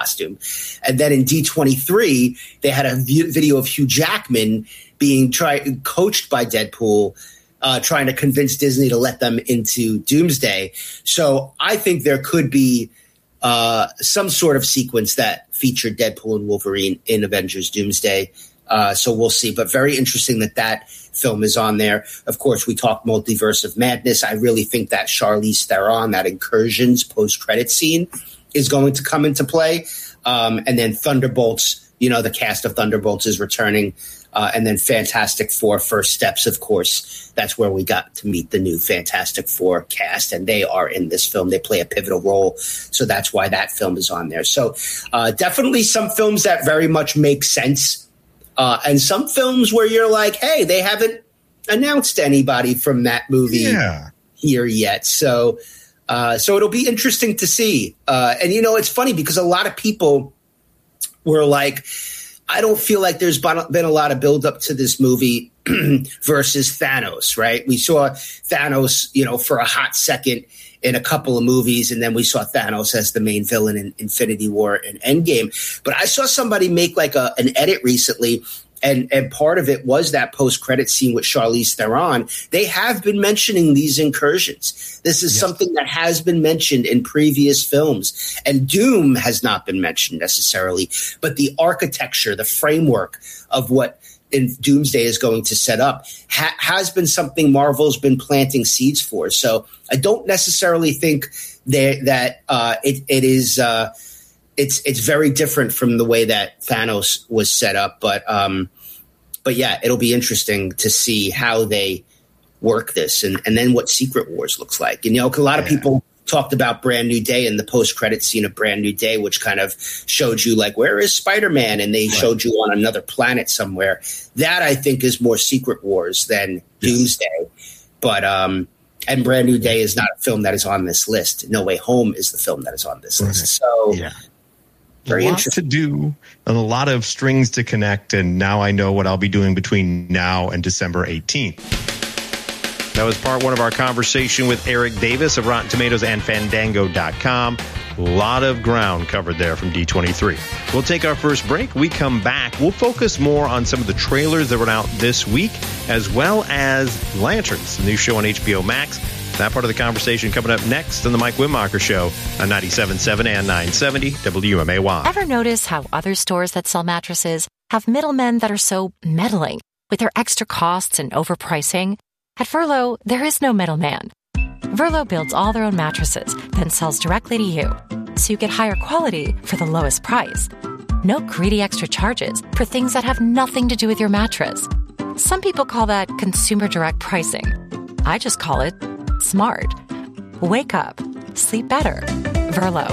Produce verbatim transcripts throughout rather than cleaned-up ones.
costume. And then in D twenty-three, they had a v- video of Hugh Jackman being tried, coached by Deadpool, uh, trying to convince Disney to let them into Doomsday. So I think there could be uh, some sort of sequence that featured Deadpool and Wolverine in Avengers Doomsday. Uh, so we'll see. But very interesting that that film is on there. Of course, we talked Multiverse of Madness. I really think that Charlize Theron, that Incursions post-credit scene, is going to come into play. Um, and then Thunderbolts, you know, the cast of Thunderbolts is returning. Uh, and then Fantastic Four First Steps, of course. That's where we got to meet the new Fantastic Four cast, and they are in this film. They play a pivotal role, so that's why that film is on there. So uh, definitely some films that very much make sense, uh, and some films where you're like, hey, they haven't announced anybody from that movie yeah. here yet. So, uh, so it'll be interesting to see. Uh, and, you know, it's funny because a lot of people were like, I don't feel like there's been a lot of buildup to this movie versus Thanos, right? We saw Thanos, you know, for a hot second in a couple of movies, and then we saw Thanos as the main villain in Infinity War and Endgame. But I saw somebody make like a, an edit recently, and, and part of it was that post-credit scene with Charlize Theron. They have been mentioning these incursions. This is yes. something that has been mentioned in previous films. And Doom has not been mentioned necessarily, but the architecture, the framework of what in Doomsday is going to set up ha- has been something Marvel's been planting seeds for. So I don't necessarily think that, that uh, it, it is uh, – It's it's very different from the way that Thanos was set up, but um, but yeah, it'll be interesting to see how they work this, and, and then what Secret Wars looks like. And you know, a lot of yeah. people talked about Brand New Day and the post credit scene of Brand New Day, which kind of showed you like, where is Spider-Man? And they right. showed you on another planet somewhere. That I think is more Secret Wars than yes. Doomsday, but um. And Brand New Day is not a film that is on this list. No Way Home is the film that is on this right. list. So. Yeah. Very a lot to do and a lot of strings to connect, and now I know what I'll be doing between now and December eighteenth. That was part one of our conversation with Eric Davis of Rotten Tomatoes and Fandango dot com. A lot of ground covered there from D twenty-three. We'll take our first break. We come back. We'll focus more on some of the trailers that were out this week, as well as Lanterns, the new show on H B O Max. That part of the conversation coming up next on the Mike Wimmacher Show on ninety-seven point seven and nine seventy W M A Y. Ever notice how other stores that sell mattresses have middlemen that are so meddling with their extra costs and overpricing? At Verlo, there is no middleman. Verlo builds all their own mattresses, then sells directly to you, so you get higher quality for the lowest price. No greedy extra charges for things that have nothing to do with your mattress. Some people call that consumer direct pricing. I just call it smart. Wake up. Sleep better. Verlo.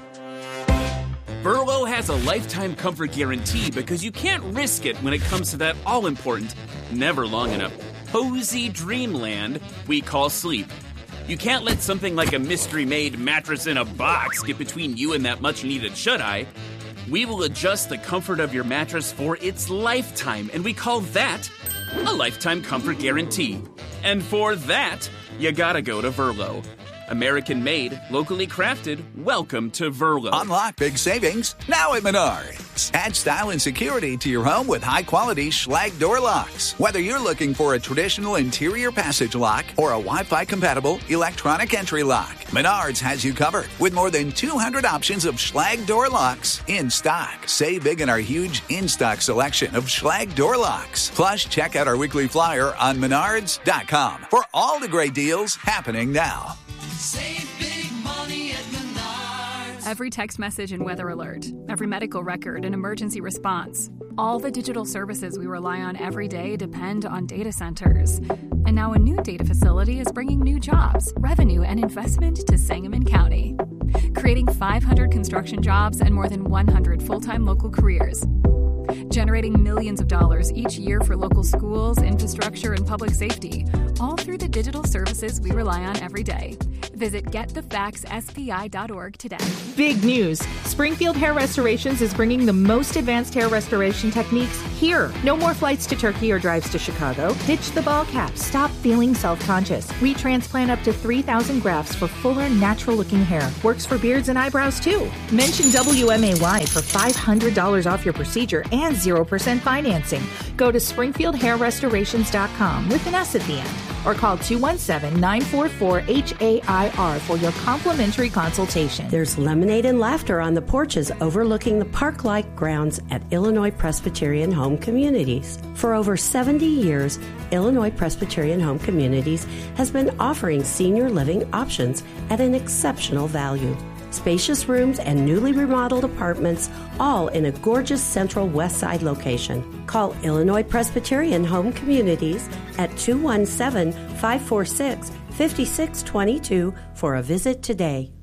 Verlo has a lifetime comfort guarantee because you can't risk it when it comes to that all-important, never long enough, cozy dreamland we call sleep. You can't let something like a mystery-made mattress in a box get between you and that much-needed shut-eye. We will adjust the comfort of your mattress for its lifetime, and we call that a lifetime comfort guarantee. And for that, you gotta go to Verlo. American-made, locally crafted, welcome to Verlo. Unlock big savings now at Menards. Add style and security to your home with high-quality Schlage door locks. Whether you're looking for a traditional interior passage lock or a Wi-Fi compatible electronic entry lock, Menards has you covered with more than two hundred options of Schlage door locks in stock. Save big in our huge in-stock selection of Schlage door locks. Plus, check out our weekly flyer on menards dot com for all the great deals happening now. Save big money at Menards. Every text message and weather alert, every medical record and emergency response. All the digital services we rely on every day depend on data centers. And now a new data facility is bringing new jobs, revenue, and investment to Sangamon County, creating five hundred construction jobs and more than one hundred full-time local careers. generating millions of dollars each year for local schools, infrastructure, and public safety, all through the digital services we rely on every day. Visit get the facts S P I dot org today. Big news. Springfield Hair Restorations is bringing the most advanced hair restoration techniques here. No more flights to Turkey or drives to Chicago. Ditch the ball cap. Stop feeling self-conscious. We transplant up to three thousand grafts for fuller, natural-looking hair. Works for beards and eyebrows, too. Mention W M A Y for five hundred dollars off your procedure and zero percent financing. Go to springfield hair restorations dot com with an S at the end, or call two one seven, nine four four, H A I R for your complimentary consultation. There's lemonade and laughter on the porches overlooking the park-like grounds at Illinois Presbyterian Home Communities. For over seventy years, Illinois Presbyterian Home Communities has been offering senior living options at an exceptional value. Spacious rooms and newly remodeled apartments, all in a gorgeous central west side location. Call Illinois Presbyterian Home Communities at two one seven, five four six, five six two two for a visit today.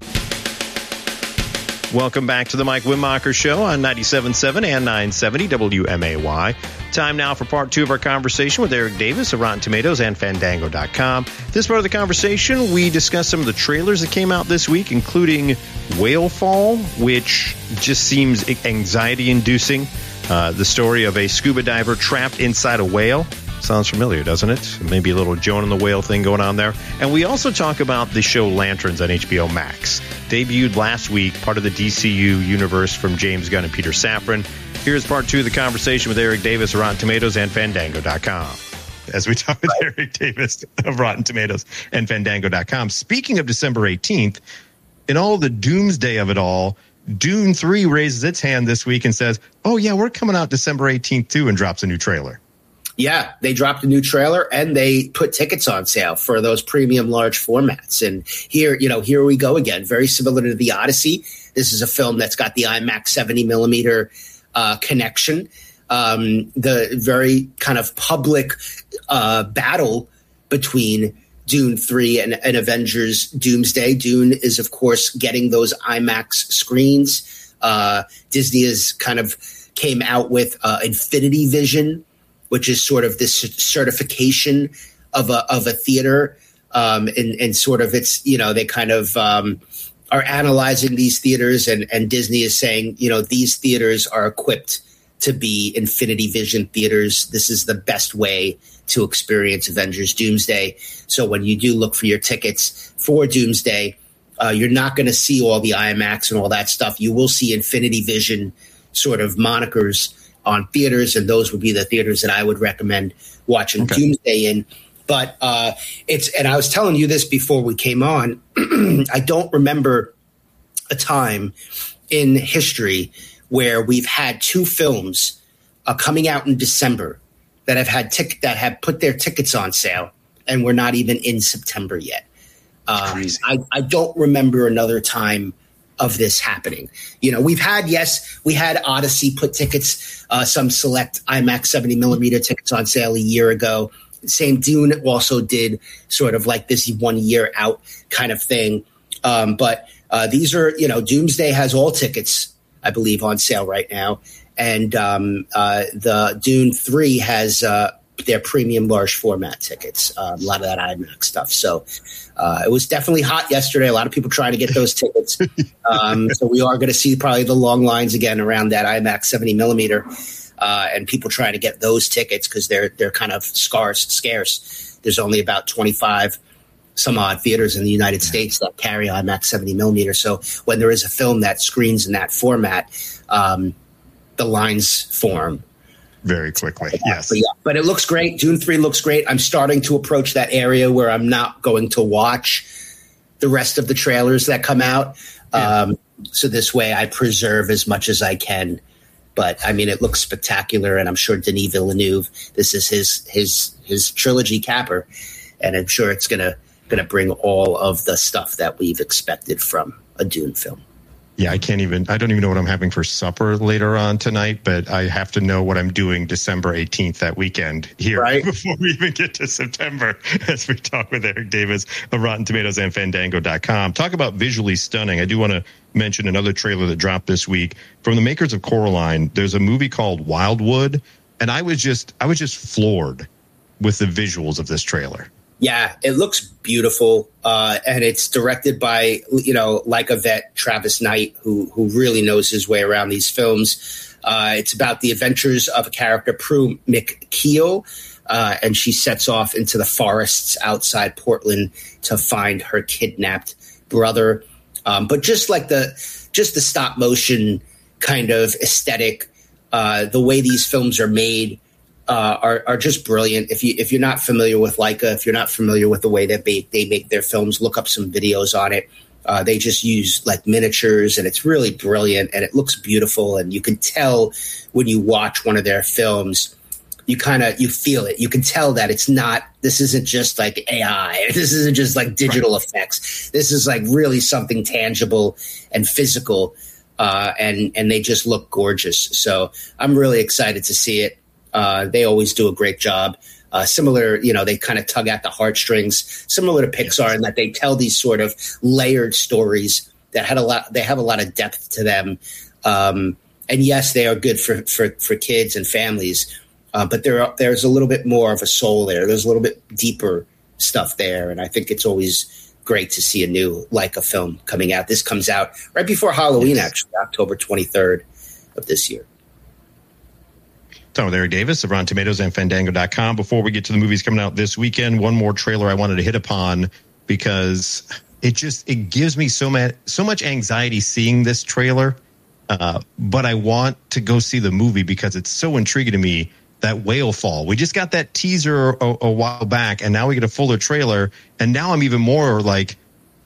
Welcome back to the Mike Wimacher Show on ninety-seven point seven and nine seventy W M A Y. Time now for part two of our conversation with Eric Davis of Rotten Tomatoes and Fandango dot com. This part of the conversation, we discussed some of the trailers that came out this week, including Whale Fall, which just seems anxiety-inducing. Uh, the story of a scuba diver trapped inside a whale. Sounds familiar, doesn't it? Maybe a little Joan and the Whale thing going on there. And we also talk about the show Lanterns on H B O Max. Debuted last week, part of the D C U universe from James Gunn and Peter Safran. Here's part two of the conversation with Eric Davis of Rotten Tomatoes and Fandango dot com. As we talk with right. Eric Davis of Rotten Tomatoes and Fandango dot com. Speaking of December eighteenth, in all the doomsday of it all, Dune three raises its hand this week and says, oh, yeah, we're coming out December eighteenth, too, and drops a new trailer. Yeah, they dropped a new trailer and they put tickets on sale for those premium large formats. And here, you know, here we go again. Very similar to The Odyssey. This is a film that's got the IMAX seventy millimeter uh, connection. Um, the very kind of public uh, battle between Dune three and, and Avengers Doomsday. Dune is, of course, getting those IMAX screens. Uh, Disney has kind of came out with uh, Infinity Vision, which is sort of this certification of a of a theater, um, and, and sort of it's, you know, they kind of um, are analyzing these theaters, and, and Disney is saying, you know, these theaters are equipped to be Infinity Vision theaters. This is the best way to experience Avengers Doomsday. So when you do look for your tickets for Doomsday, uh, you're not going to see all the IMAX and all that stuff. You will see Infinity Vision sort of monikers on theaters, and those would be the theaters that I would recommend watching okay. Doomsday in. But uh, it's, and I was telling you this before we came on, I don't remember a time in history where we've had two films uh, coming out in December that have had tic- that have put their tickets on sale, and we're not even in September yet. Um, I, I don't remember another time of this happening. You know, we've had, yes, we had Odyssey put tickets, uh, some select IMAX seventy millimeter tickets on sale a year ago. Same, Dune also did sort of like this one year out kind of thing. Um, but uh, these are, you know, Doomsday has all tickets, I believe, on sale right now. And um, uh, the Dune three has uh, their premium large format tickets, uh, a lot of that IMAX stuff. So uh, it was definitely hot yesterday. A lot of people trying to get those tickets. Um, so we are going to see probably the long lines again around that IMAX seventy millimeter, uh, and people trying to get those tickets because they're they're kind of scarce, scarce. There's only about twenty-five some odd theaters in the United yeah. States that carry IMAX seventy millimeter. So when there is a film that screens in that format, um, the lines form very quickly. Yes. But, yeah, but it looks great. Dune three looks great. I'm starting to approach that area where I'm not going to watch the rest of the trailers that come out. Yeah. Um, so this way I preserve as much as I can. But I mean, it looks spectacular, and I'm sure Denis Villeneuve, this is his his his trilogy capper, and I'm sure it's gonna gonna bring all of the stuff that we've expected from a Dune film. Yeah, I can't even, I don't even know what I'm having for supper later on tonight, but I have to know what I'm doing December eighteenth, that weekend here, right, before we even get to September, as we talk with Eric Davis of Rotten Tomatoes and Fandango dot com. Talk about visually stunning. I do want to mention another trailer that dropped this week from the makers of Coraline. There's a movie called Wildwood, and I was just, I was just floored with the visuals of this trailer. Yeah, it looks beautiful, uh, and it's directed by, you know, like a vet, Travis Knight, who who really knows his way around these films. Uh, it's about the adventures of a character, Prue McKeel, uh, and she sets off into the forests outside Portland to find her kidnapped brother. Um, but just like the just the stop motion kind of aesthetic, uh, the way these films are made. Uh, are are just brilliant. If you if you're not familiar with Leica, if you're not familiar with the way that they, they make their films, look up some videos on it. Uh, they just use like miniatures, and it's really brilliant, and it looks beautiful. And you can tell when you watch one of their films, you kind of you feel it. You can tell that it's not. This isn't just like A I. This isn't just like digital right. effects. This is like really something tangible and physical, uh, and and they just look gorgeous. So I'm really excited to see it. Uh, they always do a great job. Uh, similar, you know, they kind of tug at the heartstrings, similar to Pixar, in that they tell these sort of layered stories that had a lot. They have a lot of depth to them, um, and yes, they are good for for, for kids and families. Uh, but there, there's a little bit more of a soul there. There's a little bit deeper stuff there, and I think it's always great to see a new Leica film coming out. This comes out right before Halloween, actually, October twenty-third of this year. Talking with Eric Davis of Rotten Tomatoes and Fandango dot com. Before we get to the movies coming out this weekend, one more trailer I wanted to hit upon because it just it gives me so much so much anxiety seeing this trailer. Uh, but I want to go see the movie because it's so intriguing to me. That whale fall. We just got that teaser a, a while back, and now we get a fuller trailer. And now I'm even more like,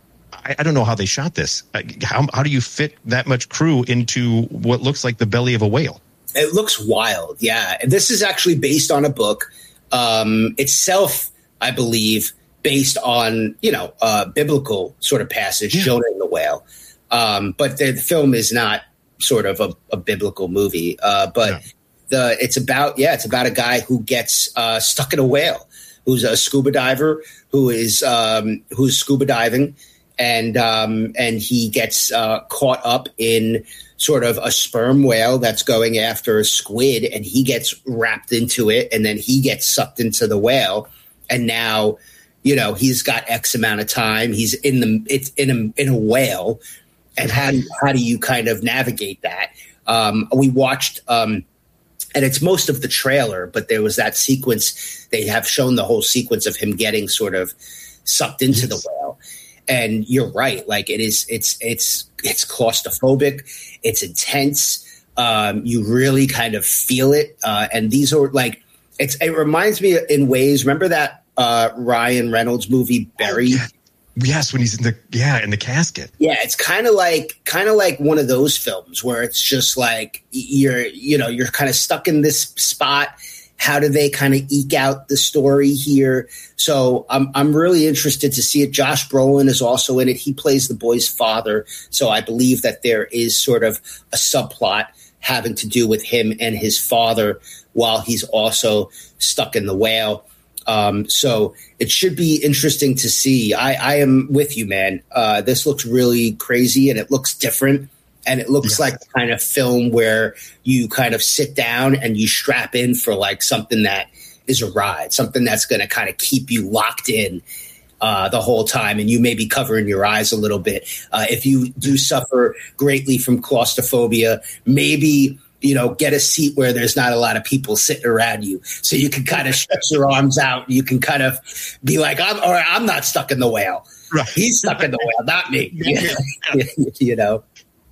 I, I don't know how they shot this. How how do you fit that much crew into what looks like the belly of a whale? It looks wild, yeah. And this is actually based on a book um, itself, I believe, based on, you know, a biblical sort of passage, yeah. Jonah and the whale. Um, but the, the film is not sort of a, a biblical movie. Uh, but yeah. the it's about, yeah, it's about a guy who gets uh, stuck in a whale, who's a scuba diver, who is um, who's scuba diving, and um, and he gets uh, caught up in sort of a sperm whale that's going after a squid, and he gets wrapped into it, and then he gets sucked into the whale. And now, you know, he's got X amount of time. He's in the, it's in a, in a whale. And how, how do you kind of navigate that? Um, we watched, um, and it's most of the trailer, but there was that sequence. They have shown the whole sequence of him getting sort of sucked into yes. the whale. And you're right. Like it is, it's, it's, it's claustrophobic. It's intense. Um, you really kind of feel it. Uh, and these are like, it's, it reminds me in ways, remember that, uh, Ryan Reynolds movie, Barry? Oh, yes. When he's in the, yeah, in the casket. Yeah. It's kind of like, kind of like one of those films where it's just like, you're, you know, you're kind of stuck in this spot. How do they kind of eke out the story here? So I'm I'm really interested to see it. Josh Brolin is also in it. He plays the boy's father. So I believe that there is sort of a subplot having to do with him and his father while he's also stuck in the whale. Um, so it should be interesting to see. I, I am with you, man. Uh, this looks really crazy and it looks different. And it looks yeah. like the kind of film where you kind of sit down and you strap in for like something that is a ride, something that's going to kind of keep you locked in uh, the whole time. And you may be covering your eyes a little bit. Uh, if you do suffer greatly from claustrophobia, maybe, you know, get a seat where there's not a lot of people sitting around you. So you can kind of stretch your arms out. You can kind of be like, I'm, or I'm not stuck in the whale. Right. He's stuck in the whale, not me. Yeah. You know?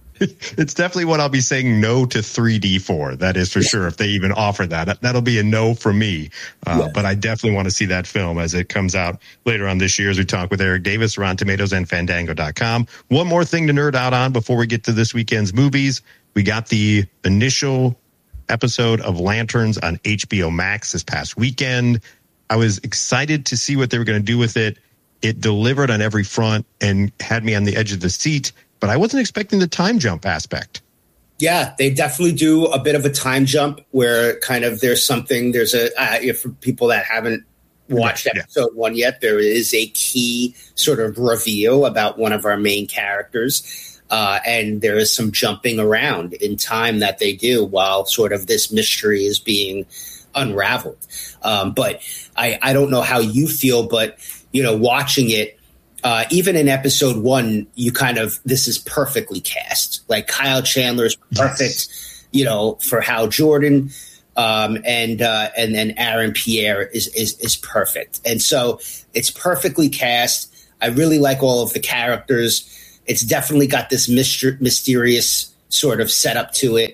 It's definitely what I'll be saying no to three D for. That is for yeah. sure. If they even offer that, that'll be a no for me. Uh, yeah. But I definitely want to see that film as it comes out later on this year as we talk with Eric Davis, Rotten Tomatoes and Fandango dot com. One more thing to nerd out on before we get to this weekend's movies. We got the initial episode of Lanterns on H B O Max this past weekend. I was excited to see what they were going to do with it. It delivered on every front and had me on the edge of the seat. but I wasn't expecting the time jump aspect. Yeah, they definitely do a bit of a time jump where kind of there's something, there's a, uh, for people that haven't watched yeah, episode yeah. one yet, there is a key sort of reveal about one of our main characters. Uh, and there is some jumping around in time that they do while sort of this mystery is being unraveled. Um, but I, I don't know how you feel, but, you know, watching it, Uh, even in episode one, you kind of, this is perfectly cast. Like Kyle Chandler is perfect, yes. you know, for Hal Jordan. Um, and, uh, and then Aaron Pierre is, is, is perfect. And so it's perfectly cast. I really like all of the characters. It's definitely got this myster- mysterious sort of setup to it.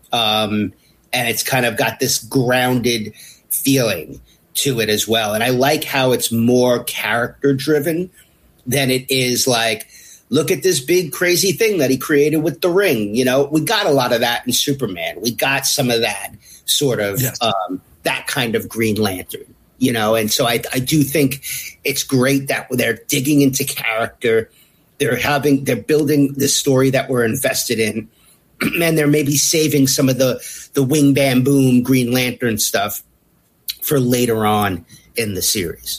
Um, and it's kind of got this grounded feeling to it as well. And I like how it's more character driven than it is like, look at this big crazy thing that he created with the ring. You know, we got a lot of that in Superman. We got some of that sort of, yes. um, that kind of Green Lantern, you know? And so I, I do think it's great that they're digging into character. They're having, they're building this story that we're invested in. And they're maybe saving some of the, the wing bam boom Green Lantern stuff for later on in the series.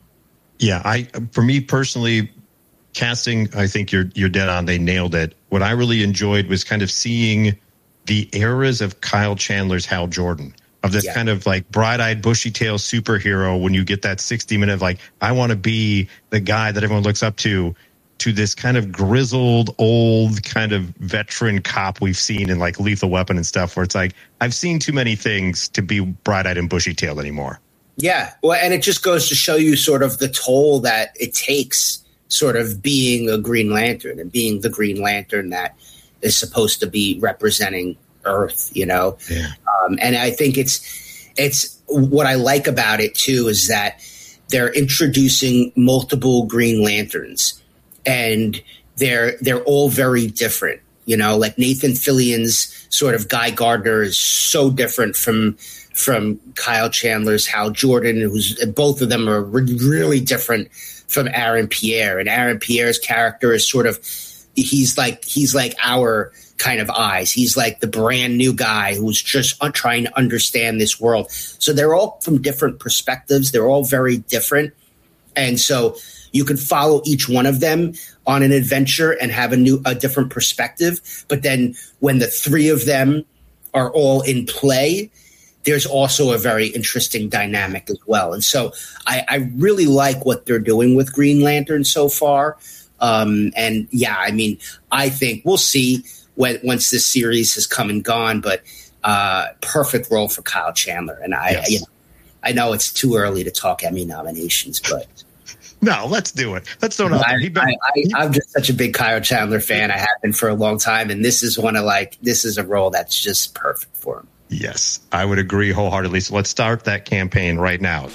Yeah, I for me personally, casting, I think you're you're dead on. They nailed it. What I really enjoyed was kind of seeing the eras of Kyle Chandler's Hal Jordan, of this yeah. kind of like bright-eyed, bushy-tailed superhero. When you get that sixty minute, like I want to be the guy that everyone looks up to, to this kind of grizzled, old kind of veteran cop we've seen in like Lethal Weapon and stuff, where it's like I've seen too many things to be bright-eyed and bushy-tailed anymore. Yeah. Well, and it just goes to show you sort of the toll that it takes sort of being a Green Lantern and being the Green Lantern that is supposed to be representing Earth, you know? Yeah. Um, and I think it's, it's what I like about it too, is that they're introducing multiple Green Lanterns and they're, they're all very different, you know, like Nathan Fillion's sort of Guy Gardner is so different from, from Kyle Chandler's Hal Jordan, who's both of them are re- really different from Aaron Pierre. And Aaron Pierre's character is sort of, he's like, he's like our kind of eyes. He's like the brand new guy who's just uh, trying to understand this world. So they're all from different perspectives. They're all very different. And so you can follow each one of them on an adventure and have a new, a different perspective. But then when the three of them are all in play, there's also a very interesting dynamic as well. And so I, I really like what they're doing with Green Lantern so far. Um, and yeah, I mean, I think we'll see when, once this series has come and gone, but uh, perfect role for Kyle Chandler. And I, yes. you know, I know it's too early to talk Emmy nominations, but no, let's do it. Let's throw it out there. I, I, I, I'm just such a big Kyle Chandler fan. I have been for a long time. And this is one of like, this is a role that's just perfect for him. Yes, I would agree wholeheartedly. So let's start that campaign right now.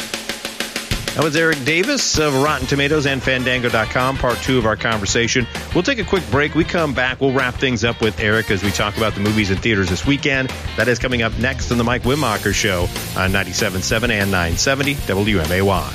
That was Eric Davis of Rotten Tomatoes and Fandango dot com, part two of our conversation. We'll take a quick break. We come back. We'll wrap things up with Eric as we talk about the movies in theaters this weekend. That is coming up next on the Mike Wimacher Show on ninety-seven point seven and nine seventy W M A Y.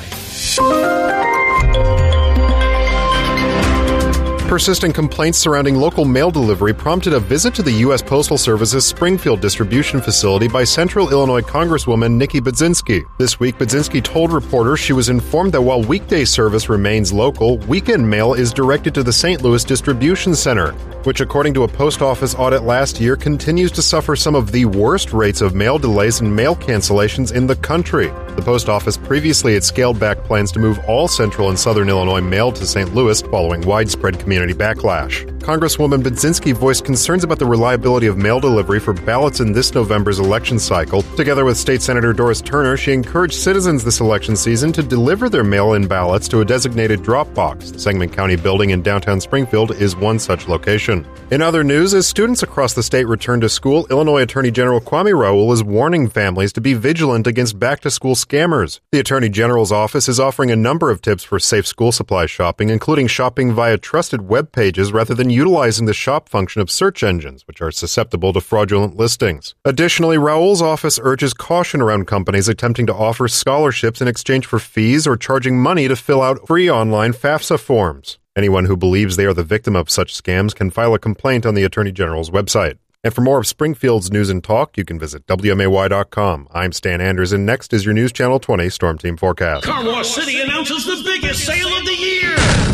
Persistent complaints surrounding local mail delivery prompted a visit to the U S Postal Service's Springfield distribution facility by Central Illinois Congresswoman Nikki Budzinski. This week, Budzinski told reporters she was informed that while weekday service remains local, weekend mail is directed to the Saint Louis Distribution Center, which, according to a post office audit last year, continues to suffer some of the worst rates of mail delays and mail cancellations in the country. The post office previously had scaled back plans to move all central and southern Illinois mail to Saint Louis following widespread community backlash. Congresswoman Budzinski voiced concerns about the reliability of mail delivery for ballots in this November's election cycle. Together with State Senator Doris Turner, she encouraged citizens this election season to deliver their mail-in ballots to a designated drop box. The Sangamon County building in downtown Springfield is one such location. In other news, as students across the state return to school, Illinois Attorney General Kwame Raoul is warning families to be vigilant against back-to-school scammers. The Attorney General's office is offering a number of tips for safe school supply shopping, including shopping via trusted web pages rather than utilizing the shop function of search engines, which are susceptible to fraudulent listings. Additionally, Raoul's office urges caution around companies attempting to offer scholarships in exchange for fees or charging money to fill out free online FAFSA forms. Anyone who believes they are the victim of such scams can file a complaint on the Attorney General's website. And for more of Springfield's news and talk, you can visit W M A Y dot com. I'm Stan Anderson. Next is your News Channel twenty Storm Team Forecast. Car Wash City announces the biggest sale of the year.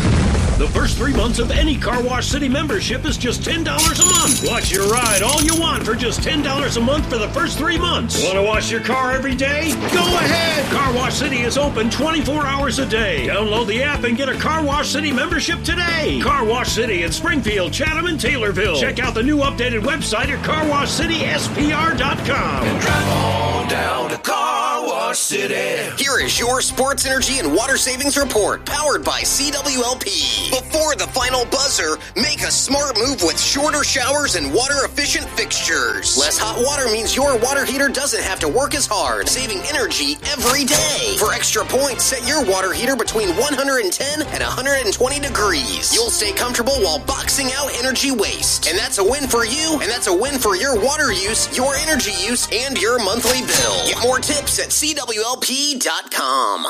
The first three months of any Car Wash City membership is just ten dollars a month. Watch your ride all you want for just ten dollars a month for the first three months. Want to wash your car every day? Go ahead! Car Wash City is open twenty-four hours a day. Download the app and get a Car Wash City membership today. Car Wash City in Springfield, Chatham, and Taylorville. Check out the new updated website at car wash city s p r dot com. And drive on down to Car Wash City. Here is your Sports Energy and Water Savings Report, powered by C W L P. Before the final buzzer, make a smart move with shorter showers and water-efficient fixtures. Less hot water means your water heater doesn't have to work as hard, saving energy every day. For extra points, set your water heater between one hundred ten and one hundred twenty degrees. You'll stay comfortable while boxing out energy waste. And that's a win for you, and that's a win for your water use, your energy use, and your monthly bill. Get more tips at C W L P dot com.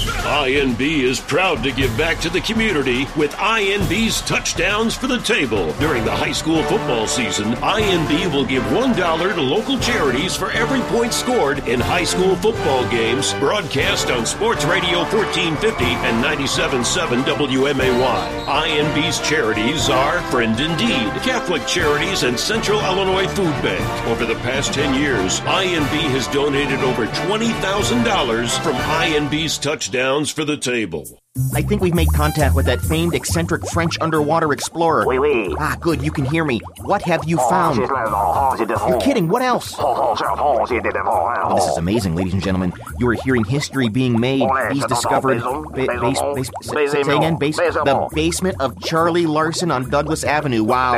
I N B is proud to give back to the community with I N B's Touchdowns for the Table. During the high school football season, I N B will give one dollar to local charities for every point scored in high school football games, broadcast on Sports Radio fourteen fifty and ninety-seven point seven W M A Y. I N B's charities are Friend Indeed, Catholic Charities, and Central Illinois Food Bank. Over the past ten years, I N B has donated over twenty thousand dollars from I N B's Touchdowns for the Table. I think we've made contact with that famed eccentric French underwater explorer. Oui, oui. Ah, good, you can hear me. What have you found? You're kidding, what else? Oh, this is amazing, ladies and gentlemen. You are hearing history being made. He's discovered... Ba- base, base, say, say again, base, the basement of Charlie Larson on Douglas Avenue. Wow.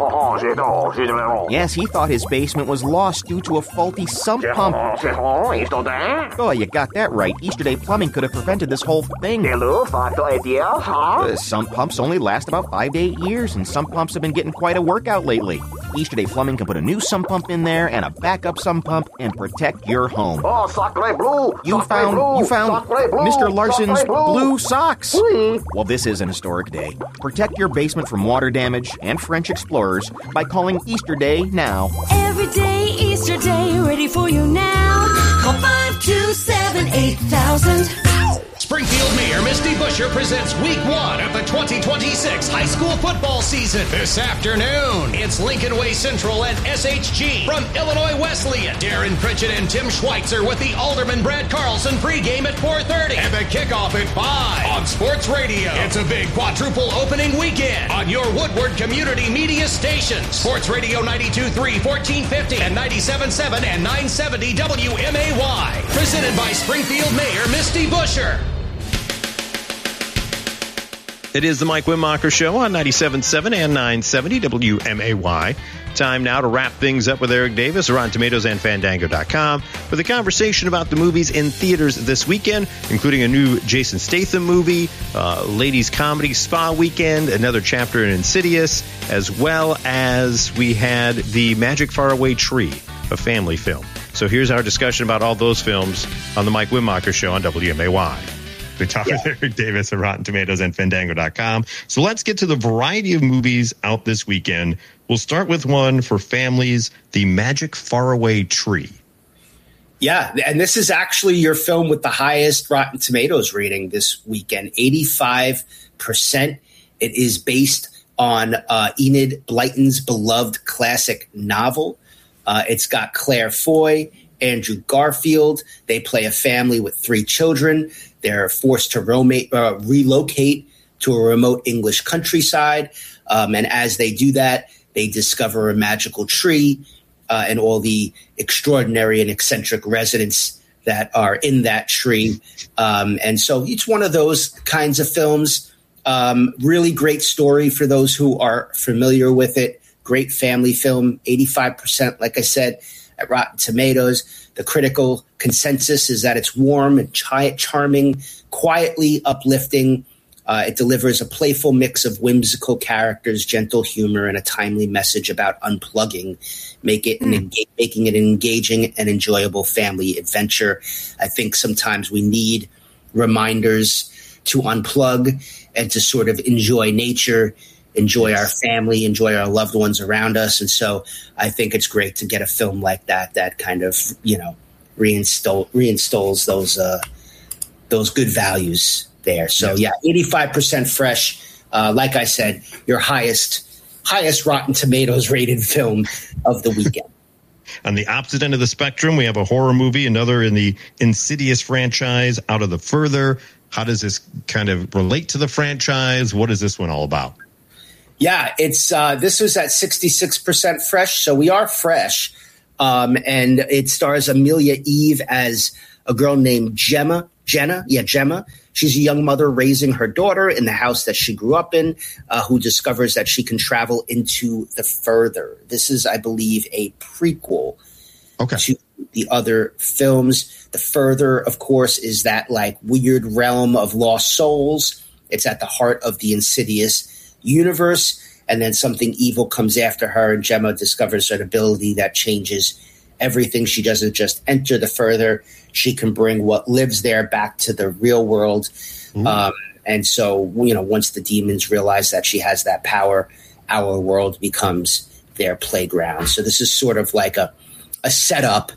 Yes, he thought his basement was lost due to a faulty sump pump. Oh, you got that right. Easter Day Plumbing could have prevented this whole thing. Five to eight years, huh? Uh, sump pumps only last about five to eight years, and sump pumps have been getting quite a workout lately. Easter Day Plumbing can put a new sump pump in there and a backup sump pump and protect your home. Oh, sacre bleu! You sacre found bleu, you found bleu, Mister Larson's bleu. blue socks. Oui. Well, this is an historic day. Protect your basement from water damage and French explorers by calling Easter Day now. Every day, Easter Day, ready for you now. Call five two seven eight thousand. Springfield Mayor Misty Buscher presents week one of the twenty twenty-six high school football season. This afternoon, it's Lincoln Way Central and S H G from Illinois Wesleyan. Darren Pritchett and Tim Schweitzer with the Alderman Brad Carlson pregame at four thirty. And the kickoff at five on Sports Radio. It's a big quadruple opening weekend on your Woodward Community Media stations. Sports Radio ninety-two point three, fourteen fifty, and ninety-seven point seven and nine seventy W M A Y. Presented by Springfield Mayor Misty Buscher. It is the Mike Wimmacher Show on ninety-seven point seven and nine seventy W M A Y. Time now to wrap things up with Eric Davis, Rotten Tomatoes and Fandango dot com, with a conversation about the movies in theaters this weekend, including a new Jason Statham movie, uh, ladies comedy spa weekend, another chapter in Insidious, as well as we had the Magic Faraway Tree, a family film. So here's our discussion about all those films on the Mike Wimmacher Show on W M A Y. We talk yeah. with Eric Davis of Rotten Tomatoes and Fandango dot com. So let's get to the variety of movies out this weekend. We'll start with one for families, The Magic Faraway Tree. Yeah, and this is actually your film with the highest Rotten Tomatoes rating this weekend, eighty-five percent. It is based on uh, Enid Blyton's beloved classic novel. Uh, it's got Claire Foy, Andrew Garfield. They play a family with three children. They're forced to roma- uh, relocate to a remote English countryside. Um, and as they do that, they discover a magical tree uh, and all the extraordinary and eccentric residents that are in that tree. Um, and so it's one of those kinds of films. Um, really great story for those who are familiar with it. Great family film, eighty-five percent, like I said, at Rotten Tomatoes. The critical consensus is that it's warm and ch- charming, quietly uplifting. Uh, it delivers a playful mix of whimsical characters, gentle humor, and a timely message about unplugging, make it an enga- making it an engaging and enjoyable family adventure. I think sometimes we need reminders to unplug and to sort of enjoy nature, enjoy our family, enjoy our loved ones around us. And so I think it's great to get a film like that that kind of, you know, reinstall reinstalls those uh, those good values there. So yeah, eighty-five percent fresh. Uh, like I said, your highest highest Rotten Tomatoes rated film of the weekend. On the opposite end of the spectrum, we have a horror movie, another in the Insidious franchise, Out of the Further. How does this kind of relate to the franchise? What is this one all about? Yeah, it's uh, this was at sixty-six percent fresh, so we are fresh. Um, and it stars Amelia Eve as a girl named Gemma. Jenna, yeah, Gemma. She's a young mother raising her daughter in the house that she grew up in, uh, who discovers that she can travel into the further. This is, I believe, a prequel okay. to the other films. The further, of course, is that like weird realm of lost souls. It's at the heart of the Insidious universe. And then something evil comes after her, and Gemma discovers an ability that changes everything. She doesn't just enter the further. She can bring what lives there back to the real world. Um, and so, you know, once the demons realize that she has that power, our world becomes their playground. So this is sort of like a, a setup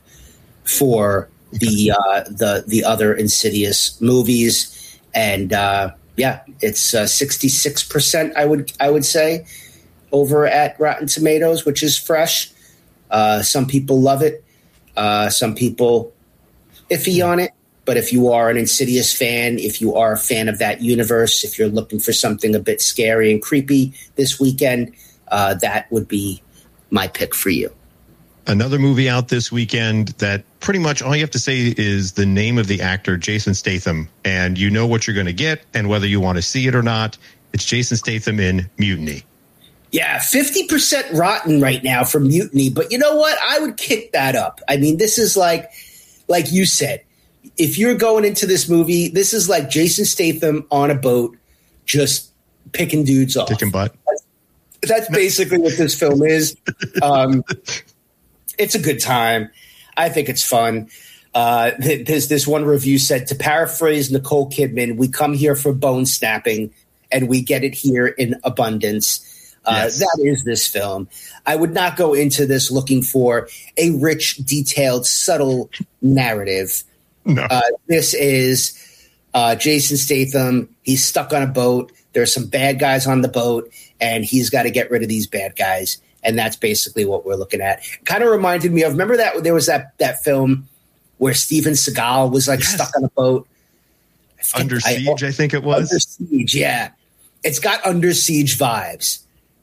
for the, uh, the, the other Insidious movies. And, uh, yeah, it's uh, sixty-six percent, I would, I would say, over at Rotten Tomatoes, which is fresh. Uh, some people love it. Uh, some people iffy on it. But if you are an Insidious fan, if you are a fan of that universe, if you're looking for something a bit scary and creepy this weekend, uh, that would be my pick for you. Another movie out this weekend that pretty much all you have to say is the name of the actor, Jason Statham, and you know what you're going to get, and whether you want to see it or not, it's Jason Statham in Mutiny. Yeah, fifty percent rotten right now for Mutiny, but you know what? I would kick that up. I mean, this is like, like you said, if you're going into this movie, this is like Jason Statham on a boat, just picking dudes off. Kicking butt. That's, that's basically what this film is. Um, it's a good time. I think it's fun. Uh, th- there's this one review said, to paraphrase Nicole Kidman, we come here for bone snapping and we get it here in abundance. Uh, yes. That is this film. I would not go into this looking for a rich, detailed, subtle narrative. No. Uh, this is uh, Jason Statham. He's stuck on a boat. There's some bad guys on the boat, and he's got to get rid of these bad guys. And that's basically what we're looking at. Kind of reminded me of, remember that there was that that film where Steven Seagal was like yes. stuck on a boat? Under Siege, I, I think it was. Under Siege, yeah. It's got Under Siege vibes.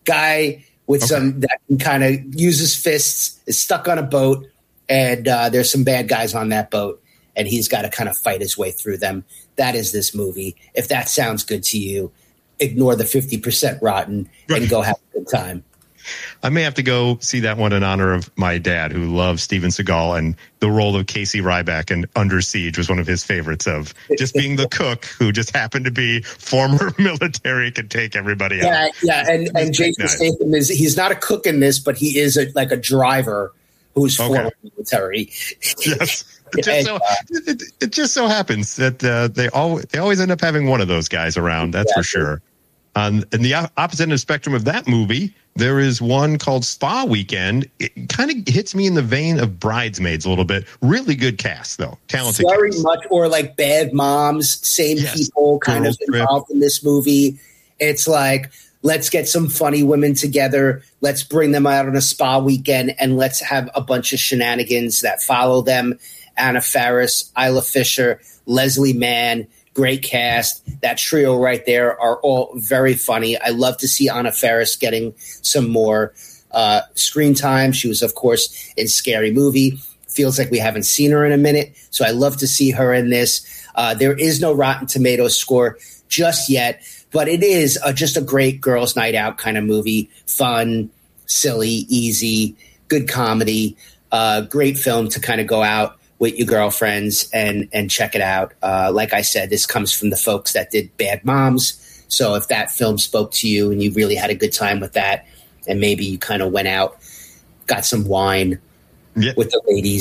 Guy with okay. some that can kind of use his fists, is stuck on a boat, and uh, there's some bad guys on that boat, and he's got to kind of fight his way through them. That is this movie. If that sounds good to you, ignore the fifty percent rotten right. and go have a good time. I may have to go see that one in honor of my dad, who loves Steven Seagal, and the role of Casey Ryback in Under Siege was one of his favorites, of just being the cook who just happened to be former military, could take everybody yeah, out. Yeah, and, and Jason nice. Statham is, he's not a cook in this, but he is a, like a driver who's okay. former military. Yes. It just, and, so, uh, it, it just so happens that uh, they, all, they always end up having one of those guys around, that's exactly. for sure. Um, and the opposite end of the spectrum of that movie, there is one called Spa Weekend. It kind of hits me in the vein of Bridesmaids a little bit. Really good cast, though. Talented Very cast. much, or like Bad Moms, same yes. people kind Girls of involved trip. in this movie. It's like, let's get some funny women together. Let's bring them out on a spa weekend, and let's have a bunch of shenanigans that follow them. Anna Faris, Isla Fisher, Leslie Mann. Great cast. That trio right there are all very funny. I love to see Anna Faris getting some more uh, screen time. She was, of course, in Scary Movie. Feels like we haven't seen her in a minute, so I love to see her in this. Uh, there is no Rotten Tomatoes score just yet, but it is a, just a great girls' night out kind of movie. Fun, silly, easy, good comedy. Uh, great film to kind of go out with your girlfriends and and check it out. Uh, like I said, this comes from the folks that did Bad Moms. So if that film spoke to you and you really had a good time with that, and maybe you kind of went out, got some wine yeah. with the ladies,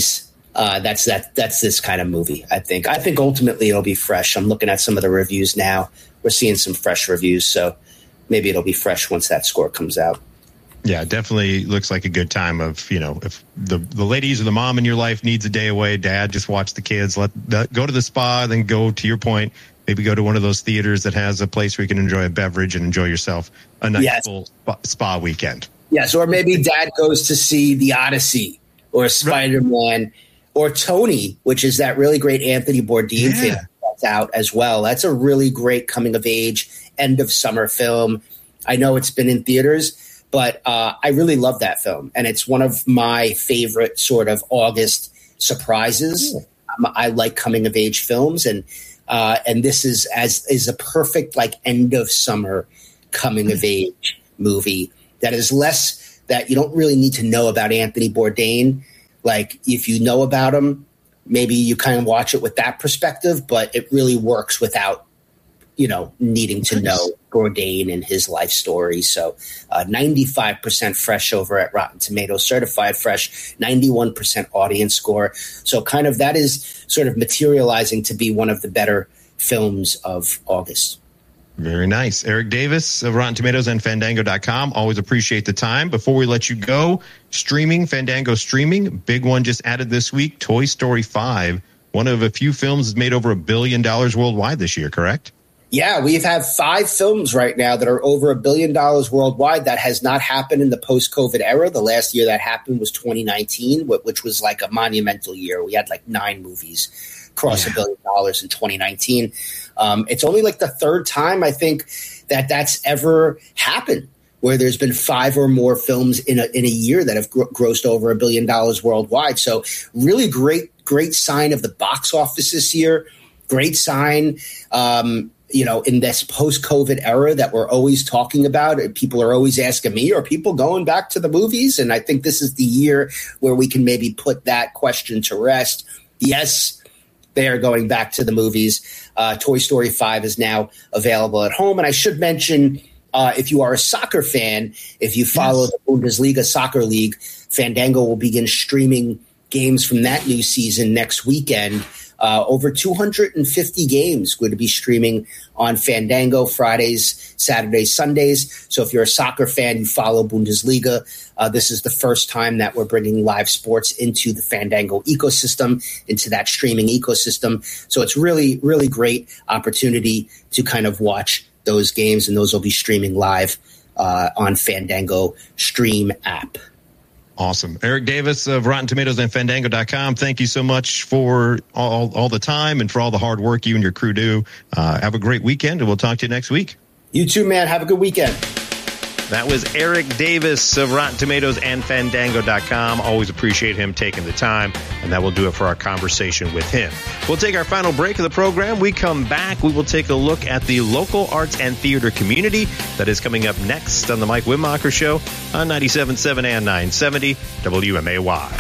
uh, that's that that's this kind of movie. I think. I think ultimately it'll be fresh. I'm looking at some of the reviews now. We're seeing some fresh reviews, so maybe it'll be fresh once that score comes out. Yeah, definitely looks like a good time of, you know, if the, the ladies or the mom in your life needs a day away, dad, just watch the kids, let the, go to the spa, then go, to your point, maybe go to one of those theaters that has a place where you can enjoy a beverage and enjoy yourself a nice yes. full spa, spa weekend. Yes, or maybe dad goes to see The Odyssey or Spider-Man right. or Tony, which is that really great Anthony Bourdain yeah. film that's out as well. That's a really great coming of age, end of summer film. I know it's been in theaters, but uh, I really love that film. And it's one of my favorite sort of August surprises. Um, I like coming of age films. And uh, and this is as is a perfect like end of summer coming of age movie that is less that you don't really need to know about Anthony Bourdain. Like if you know about him, maybe you kind of watch it with that perspective, but it really works without, you know, needing to know Bourdain and his life story. So uh, ninety-five percent fresh over at Rotten Tomatoes, certified fresh, ninety-one percent audience score. So kind of that is sort of materializing to be one of the better films of August. Very nice. Eric Davis of Rotten Tomatoes and Fandango dot com. Always appreciate the time. Before we let you go, streaming, Fandango streaming, big one just added this week, Toy Story five. One of a few films that's made over a billion dollars worldwide this year, correct? Yeah, we have five films right now that are over a billion dollars worldwide. That has not happened in the post-COVID era. The last year that happened was twenty nineteen, which was like a monumental year. We had like nine movies cross yeah. a billion dollars in twenty nineteen. Um, it's only like the third time I think that that's ever happened, where there's been five or more films in a in a year that have gr- grossed over a billion dollars worldwide. So really great, great sign of the box office this year. Great sign. Um, you know, in this post-COVID era that we're always talking about, people are always asking me, are people going back to the movies? And I think this is the year where we can maybe put that question to rest. Yes, they are going back to the movies. Uh, Toy Story five is now available at home. And I should mention, uh, if you are a soccer fan, if you follow yes. the Bundesliga Soccer League, Fandango will begin streaming games from that new season next weekend. Uh, over two hundred fifty games going to be streaming on Fandango Fridays, Saturdays, Sundays. So if you're a soccer fan, you follow Bundesliga. Uh, this is the first time that we're bringing live sports into the Fandango ecosystem, into that streaming ecosystem. So it's really, really great opportunity to kind of watch those games, and those will be streaming live uh, on Fandango Stream app. Awesome. Eric Davis of Rotten Tomatoes and Fandango dot com. Thank you so much for all, all the time and for all the hard work you and your crew do. Uh, have a great weekend, and we'll talk to you next week. You too, man. Have a good weekend. That was Eric Davis of Rotten Tomatoes and Fandango dot com. Always appreciate him taking the time, and that will do it for our conversation with him. We'll take our final break of the program. We come back, we will take a look at the local arts and theater community. That is coming up next on the Mike Wimmacher Show on ninety-seven point seven and nine seventy W M A Y.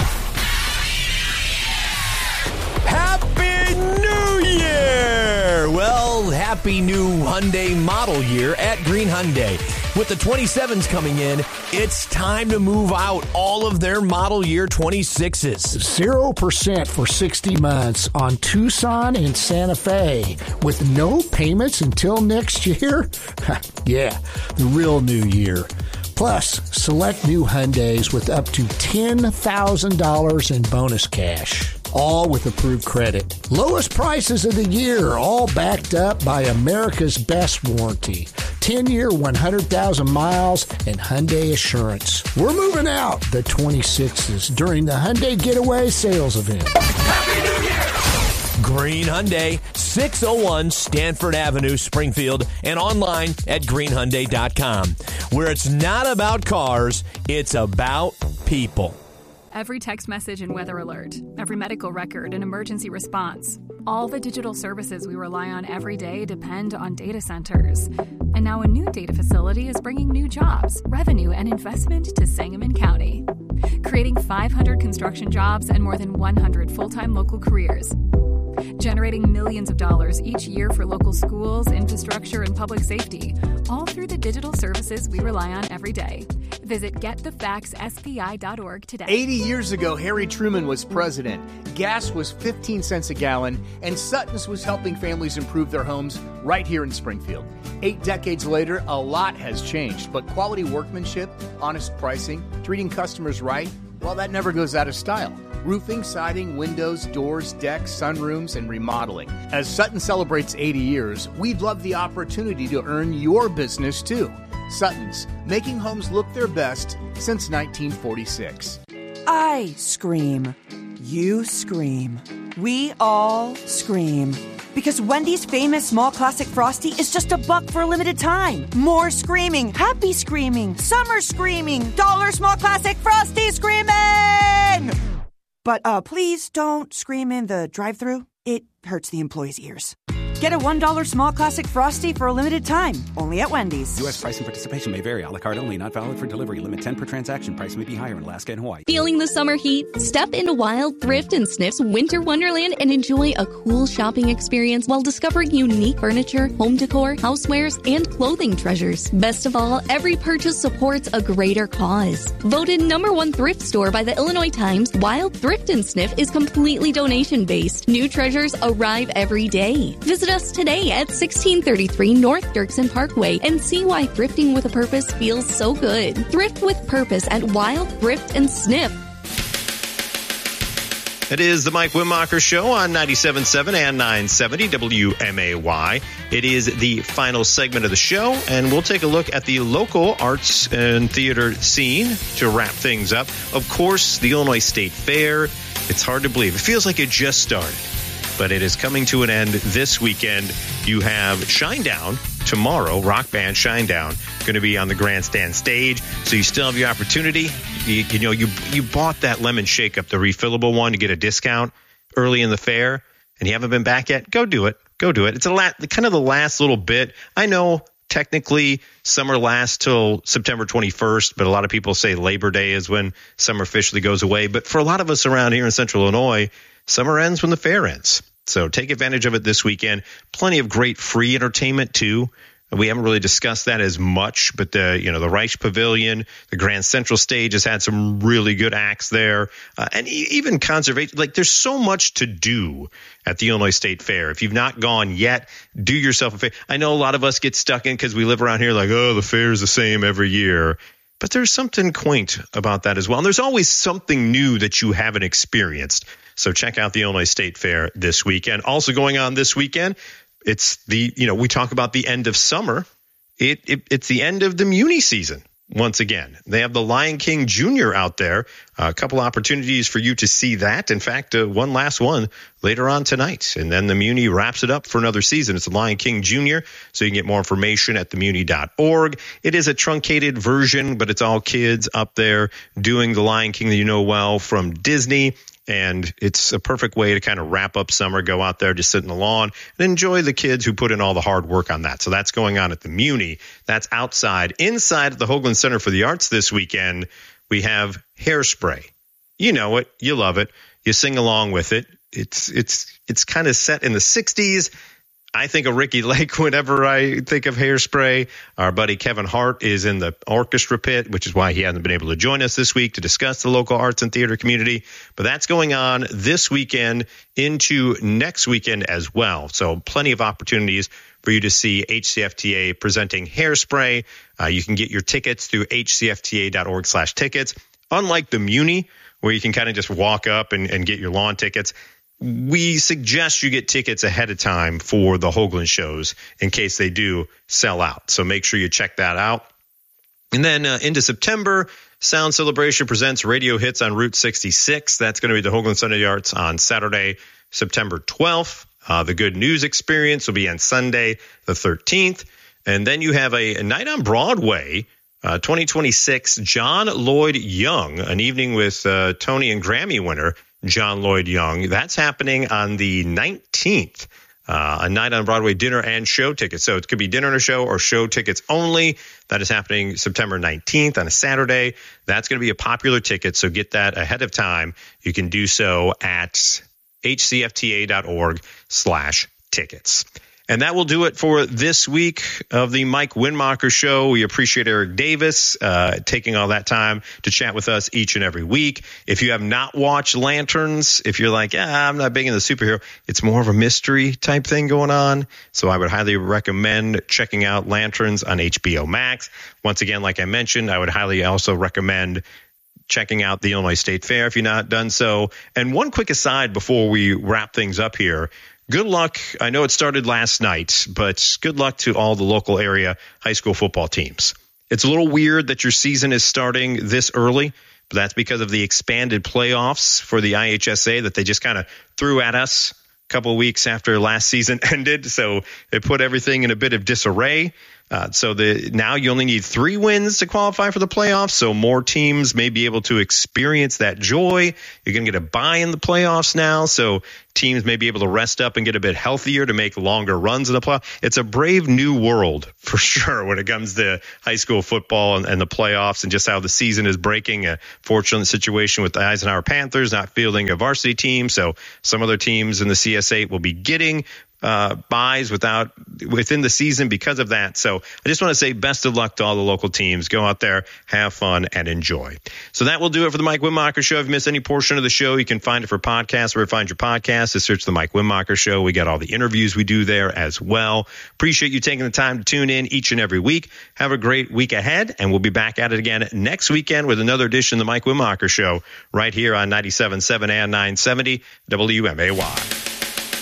Happy New Year! Well, happy new Hyundai model year at Green Hyundai. With the twenty-sevens coming in, it's time to move out all of their model year twenty-sixes. zero percent for sixty months on Tucson and Santa Fe with no payments until next year? Yeah, the real new year. Plus, select new Hyundais with up to ten thousand dollars in bonus cash. All with approved credit. Lowest prices of the year, all backed up by America's best warranty. ten-year, one hundred thousand miles, and Hyundai Assurance. We're moving out the twenty-sixes during the Hyundai Getaway Sales Event. Happy New Year! Green Hyundai, six oh one Stanford Avenue, Springfield, and online at green hyundai dot com, where it's not about cars, it's about people. Every text message and weather alert, every medical record and emergency response, all the digital services we rely on every day depend on data centers. And now a new data facility is bringing new jobs, revenue, and investment to Sangamon County, creating five hundred construction jobs and more than one hundred full-time local careers, generating millions of dollars each year for local schools, infrastructure, and public safety, all through the digital services we rely on every day. Visit get the facts s p i dot org today. eighty years ago, Harry Truman was president. Gas was fifteen cents a gallon, and Sutton's was helping families improve their homes right here in Springfield. Eight decades later, a lot has changed, but quality workmanship, honest pricing, treating customers right, well, that never goes out of style. Roofing, siding, windows, doors, decks, sunrooms, and remodeling. As Sutton celebrates eighty years, we'd love the opportunity to earn your business too. Sutton's, making homes look their best since nineteen forty-six. I scream. You scream. We all scream. Because Wendy's famous small classic Frosty is just a buck for a limited time. More screaming, happy screaming, summer screaming, dollar small classic Frosty screaming! But uh, please don't scream in the drive-thru. It hurts the employees' ears. Get a one dollar small classic Frosty for a limited time, only at Wendy's. U S price and participation may vary. A la carte only. Not valid for delivery. Limit ten per transaction. Price may be higher in Alaska and Hawaii. Feeling the summer heat? Step into Wild Thrift and Sniff's Winter Wonderland and enjoy a cool shopping experience while discovering unique furniture, home decor, housewares, and clothing treasures. Best of all, every purchase supports a greater cause. Voted number one thrift store by the Illinois Times, Wild Thrift and Sniff is completely donation-based. New treasures arrive every day. Visit us today at sixteen thirty-three North Dirksen Parkway and see why thrifting with a purpose feels so good. Thrift with purpose at Wild Thrift and Sniff. It is the Mike Wimmacher Show on ninety-seven point seven and nine seventy W M A Y. It is the final segment of the show, and we'll take a look at the local arts and theater scene to wrap things up. Of course, the Illinois State Fair. It's hard to believe. It feels like it just started, but it is coming to an end this weekend. You have Shinedown tomorrow, rock band Shinedown, going to be on the grandstand stage. So you still have your opportunity. You, you know, you you bought that lemon shake up, the refillable one, to get a discount early in the fair, and you haven't been back yet. Go do it. Go do it. It's a la- kind of the last little bit. I know technically summer lasts till September twenty-first, but a lot of people say Labor Day is when summer officially goes away. But for a lot of us around here in Central Illinois, summer ends when the fair ends. So take advantage of it this weekend. Plenty of great free entertainment, too. We haven't really discussed that as much, but the, you know, the Reich Pavilion, the Grand Central Stage has had some really good acts there. Uh, and e- even conservation, like there's so much to do at the Illinois State Fair. If you've not gone yet, do yourself a favor. I know a lot of us get stuck in because we live around here like, oh, the fair's the same every year. But there's something quaint about that as well. And there's always something new that you haven't experienced. So check out the Illinois State Fair this weekend. Also going on this weekend, it's the, you know, we talk about the end of summer. It, it It's the end of the Muni season once again. They have the Lion King Junior out there. A couple opportunities for you to see that. In fact, uh, one last one later on tonight. And then the Muni wraps it up for another season. It's the Lion King Junior So you can get more information at the muni dot org. It is a truncated version, but it's all kids up there doing the Lion King that you know well from Disney. And it's a perfect way to kind of wrap up summer, go out there, just sit in the lawn and enjoy the kids who put in all the hard work on that. So that's going on at the Muni. That's outside. Inside at the Hoagland Center for the Arts this weekend, we have Hairspray. You know it. You love it. You sing along with it. It's it's it's kind of set in the sixties. I think of Ricky Lake whenever I think of Hairspray. Our buddy Kevin Hart is in the orchestra pit, which is why he hasn't been able to join us this week to discuss the local arts and theater community. But that's going on this weekend into next weekend as well. So plenty of opportunities for you to see H C F T A presenting Hairspray. Uh, you can get your tickets through H C F T A dot org slash tickets. Unlike the Muni, where you can kind of just walk up and, and get your lawn tickets, we suggest you get tickets ahead of time for the Hoagland shows in case they do sell out. So make sure you check that out. And then uh, into September, Sound Celebration presents Radio Hits on Route sixty-six. That's going to be the Hoagland Center of the Arts on Saturday, September twelfth. Uh, the Good News Experience will be on Sunday, the thirteenth. And then you have a, a night on Broadway, uh, twenty twenty-six, John Lloyd Young, an evening with uh, Tony and Grammy winner John Lloyd Young. That's happening on the nineteenth, uh, a night on Broadway dinner and show tickets. So it could be dinner and a show or show tickets only. That is happening September nineteenth on a Saturday. That's going to be a popular ticket, so get that ahead of time. You can do so at H C F T A dot org slash tickets. And that will do it for this week of the Mike Winmacher Show. We appreciate Eric Davis uh, taking all that time to chat with us each and every week. If you have not watched Lanterns, if you're like, yeah, I'm not big into superhero, it's more of a mystery type thing going on. So I would highly recommend checking out Lanterns on H B O Max. Once again, like I mentioned, I would highly also recommend checking out the Illinois State Fair if you've not done so. And one quick aside before we wrap things up here. Good luck. I know it started last night, but good luck to all the local area high school football teams. It's a little weird that your season is starting this early, but that's because of the expanded playoffs for the I H S A that they just kind of threw at us a couple of weeks after last season ended. So it put everything in a bit of disarray. Uh, so the now you only need three wins to qualify for the playoffs, so more teams may be able to experience that joy. You're going to get a bye in the playoffs now, so teams may be able to rest up and get a bit healthier to make longer runs in the playoffs. It's a brave new world for sure when it comes to high school football and, and the playoffs and just how the season is breaking. A fortunate situation with the Eisenhower Panthers not fielding a varsity team, so some other teams in the C S eight will be getting uh, buys without within the season because of that. So I just want to say best of luck to all the local teams. Go out there, have fun, and enjoy. So that will do it for the Mike Winmacher Show. If you missed any portion of the show, you can find it for podcasts where you find your podcast. Just search the Mike Winmacher Show. We got all the interviews we do there as well. Appreciate you taking the time to tune in each and every week. Have a great week ahead, and we'll be back at it again next weekend with another edition of the Mike Winmacher Show right here on ninety-seven point seven and nine seventy W M A Y.